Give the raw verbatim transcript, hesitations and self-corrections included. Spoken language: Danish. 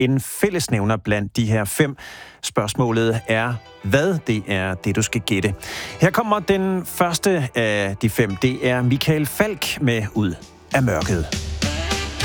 en fællesnævner blandt de her fem. Spørgsmålet er, hvad det er, det du skal gætte. Her kommer den første af de fem. Det er Michael Falch med Ud af mørket.